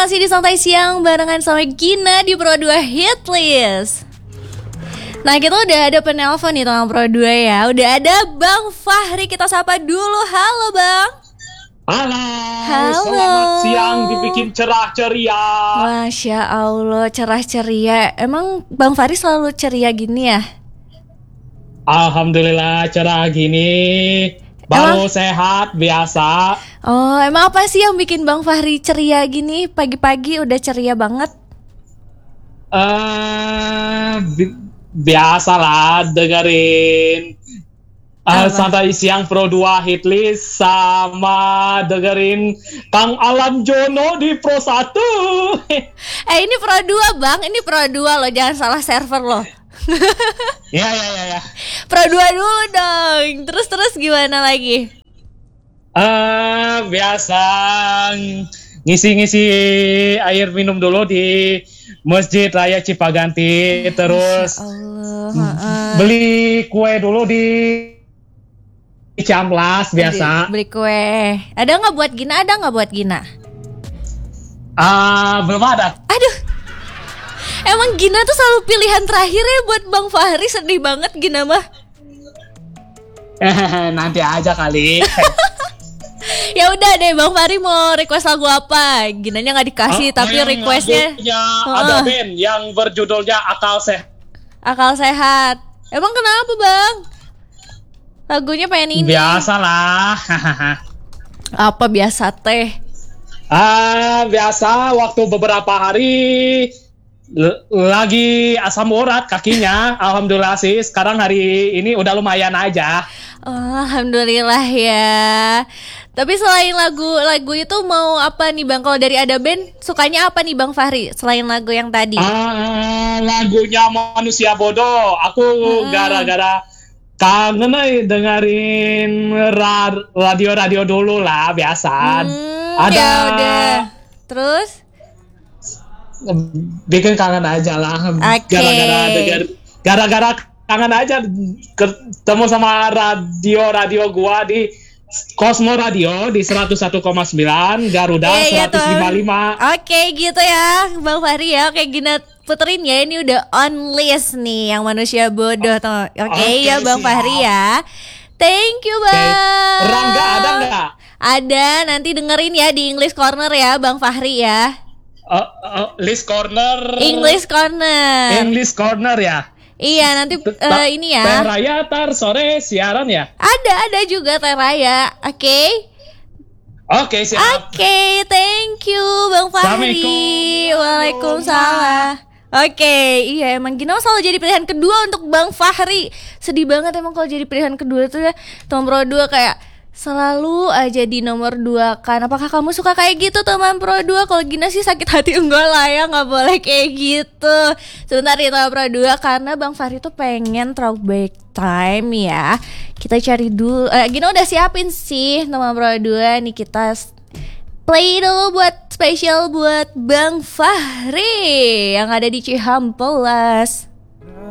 masih di Santai Siang barengan sama Gina di Pro 2 Hitlist. Nah, kita udah ada penelpon nih teman Pro 2 ya. Udah ada Bang Fahri, kita sapa dulu. Halo Bang. Halo. Selamat siang, dibikin cerah ceria. Masya Allah, cerah ceria. Emang Bang Fahri selalu ceria gini ya? Alhamdulillah cerah gini. Baru sehat biasa. Oh, emang apa sih yang bikin Bang Fahri ceria gini? Pagi-pagi udah ceria banget. Biasalah dengerin Santai Siang Pro 2 Hitlist sama dengerin Kang Alan Jono di Pro 1. Ini Pro 2 Bang, ini Pro 2 loh, jangan salah server loh. Ya. Pro 2 dulu dong. Terus gimana lagi? Biasa ngisi air minum dulu di Masjid Raya Cipaganti. Terus beli kue dulu di Ciamplas biasa. Beli kue. Ada nggak buat Gina? Belum ada. Aduh. Emang Gina tuh selalu pilihan terakhir ya buat Bang Fahri. Sedih banget Gina mah. Nanti aja kali. Ya udah deh, Bang Fahri mau request lagu apa? Ginanya nggak dikasih, tapi requestnya ada band yang berjudulnya Akal Sehat. Akal Sehat. Emang kenapa Bang? Lagunya pengen ini. Biasalah. Apa biasa teh? Biasa waktu beberapa hari lagi asam urat kakinya. Alhamdulillah sih sekarang hari ini udah lumayan aja. Alhamdulillah ya. Tapi selain lagu itu mau apa nih Bang? Kalau dari Ada Band sukanya apa nih Bang Fahri selain lagu yang tadi? Lagunya Manusia Bodoh. Aku gara-gara kangen dengerin radio dulu lah biasa. Ada. Ya udah. Terus? Bikin kangen aja lah. Gara-gara kangen aja ketemu sama radio gua di Cosmo Radio di 101,9 Garuda 155. Oke gitu ya Bang Fahri ya. Oke Gina puterin ya. Ini udah on list nih yang Manusia Bodoh. Oke ya Bang Fahri ya. Thank you Bang. Rangga ada nggak? Ada, nanti dengerin ya di English Corner ya Bang Fahri ya. English Corner ya. Iya nanti ini ya. Teh Raya tar sore siaran ya. Ada juga Teh Raya. Oke, siap. Oke, thank you Bang Fahri. Waalaikumsalam. Oke, iya emang Gina selalu jadi pilihan kedua untuk Bang Fahri. Sedih banget emang kalau jadi pilihan kedua tuh ya. Teman Pro 2 kayak selalu aja di nomor 2 kan. Apakah kamu suka kayak gitu teman Pro 2? Kalau Gina sih sakit hati enggak lah ya, gak boleh kayak gitu. Sebentar ya teman Pro 2, karena Bang Fahri tuh pengen throwback time ya. Kita cari dulu. Gina udah siapin sih teman Pro 2. Nih kita play dulu buat spesial buat Bang Fahri yang ada di Cihampelas.